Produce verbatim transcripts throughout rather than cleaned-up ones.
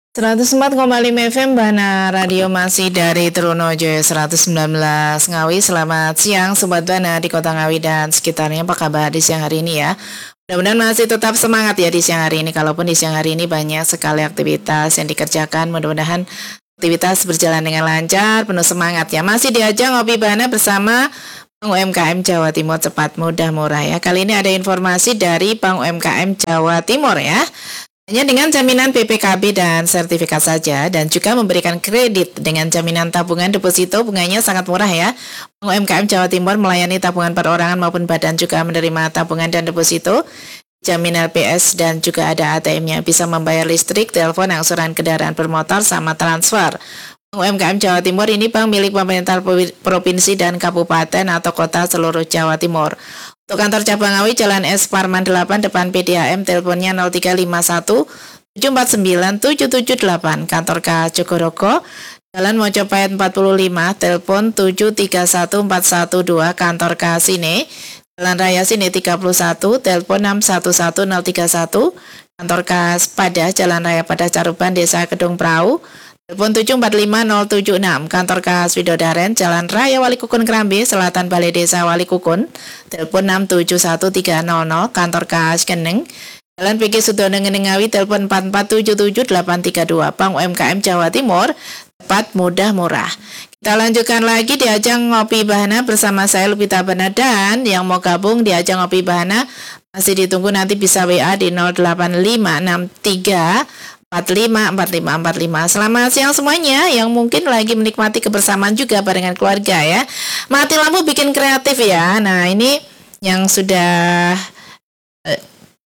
seratus empat koma lima F M Bana Radio masih dari Trunojoyo seratus sembilan belas Ngawi. Selamat siang Sobat Bana di Kota Ngawi dan sekitarnya. Apa kabar di siang hari ini ya? Mudah-mudahan masih tetap semangat ya di siang hari ini. Kalaupun di siang hari ini banyak sekali aktivitas yang dikerjakan, mudah-mudahan aktivitas berjalan dengan lancar, penuh semangat ya. Masih diajak ngopi Bana bersama Bank U M K M Jawa Timur, cepat, mudah, murah ya. Kali ini ada informasi dari Bank U M K M Jawa Timur ya. Hanya dengan jaminan B P K B dan sertifikat saja, dan juga memberikan kredit dengan jaminan tabungan deposito, bunganya sangat murah ya. Bank U M K M Jawa Timur melayani tabungan perorangan maupun badan, juga menerima tabungan dan deposito, jamin L P S, dan juga ada A T M-nya. Bisa membayar listrik, telepon, angsuran kendaraan bermotor, sama transfer. Bank U M K M Jawa Timur ini bank milik pemerintah provinsi dan kabupaten atau kota seluruh Jawa Timur. Untuk kantor cabang Ngawi, Jalan S. Parman delapan, depan P D A M, teleponnya nol tiga lima satu tujuh empat sembilan tujuh tujuh delapan. Kantor K. Jogorogo, Jalan Mojopahit empat puluh lima, telepon tujuh tiga satu empat satu dua. Kantor K. Sine, Jalan Raya Sine tiga puluh satu, telepon enam satu satu nol tiga satu. Kantor K. Pada, Jalan Raya Pada Caruban, Desa Kedung Prau, telepon tujuh empat lima nol tujuh enam. Kantor K. Widodaren, Jalan Raya Walikukun Kerambi, Selatan Balai Desa Walikukun, telepon enam tujuh satu tiga nol nol. Kantor K. Keneng, Jalan P G Sudono Ngawi, telepon empat empat tujuh tujuh delapan tiga dua. Bank U M K M Jawa Timur, cepat, mudah, murah. Kita lanjutkan lagi di ajang Ngopi Bahana bersama saya Lupita Bana, dan yang mau gabung di ajang Ngopi Bahana masih ditunggu, nanti bisa W A di nol delapan lima enam tiga empat lima empat lima empat lima. Selamat siang semuanya yang mungkin lagi menikmati kebersamaan juga barengan keluarga ya. Mati lampu bikin kreatif ya. Nah, ini yang sudah eh,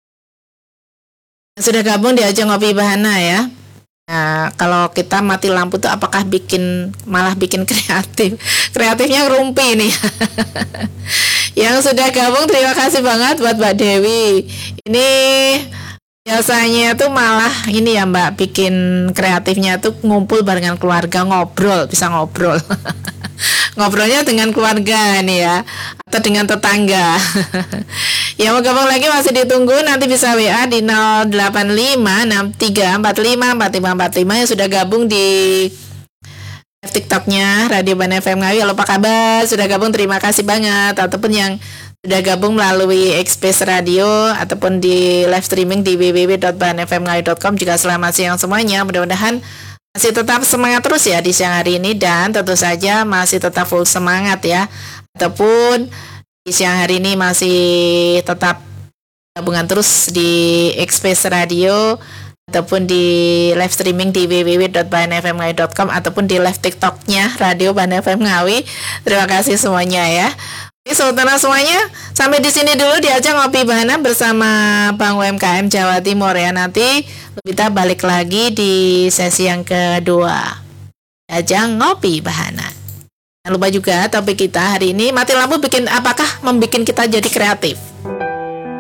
sudah gabung di ajang Ngopi Bahana ya. Nah, kalau kita mati lampu tuh apakah bikin malah bikin kreatif? Kreatifnya ngerumpi nih. Yang sudah gabung terima kasih banget buat Mbak Dewi. Ini biasanya tuh malah ini ya Mbak, bikin kreatifnya tuh ngumpul barengan keluarga, ngobrol, bisa ngobrol. Ngobrolnya dengan keluarga nih ya, atau dengan tetangga. Yang mau gabung lagi masih ditunggu, nanti bisa W A di nol delapan lima enam tiga empat lima empat lima empat lima. Yang sudah gabung di TikToknya Radio Bana F M Ngawi, halo apa kabar? Sudah gabung, terima kasih banget. Ataupun yang sudah gabung melalui Express Radio ataupun di live streaming di w w w dot bana f m ngawi dot com juga selamat siang semuanya. Mudah-mudahan masih tetap semangat terus ya di siang hari ini, dan tentu saja masih tetap full semangat ya. Ataupun di siang hari ini masih tetap gabungan terus di Express Radio ataupun di live streaming di w w w dot bana f m ngawi dot com ataupun di live TikToknya Radio Bana F M Ngawi. Terima kasih semuanya ya. Oke, saudara semuanya, sampai di sini dulu di ajang Ngopi Bahana bersama Bank U M K M Jawa Timur ya. Nanti kita balik lagi di sesi yang kedua ajang Ngopi Bahana. Jangan lupa juga topik kita hari ini, mati lampu bikin apakah membuat kita jadi kreatif?